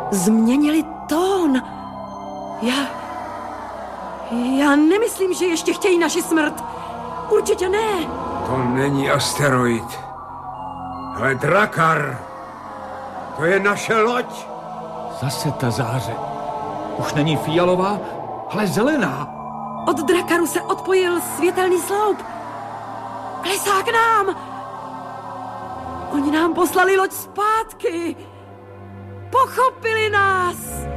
změnili tón. Já nemyslím, že ještě chtějí naši smrt. Určitě ne. To není asteroid, ale Drakar. To je naše loď. Zase ta záře. Už není fialová, ale zelená. Od Drakaru se odpojil světelný sloup. Klesá k nám. Oni nám poslali loď zpátky. Pochopili nás.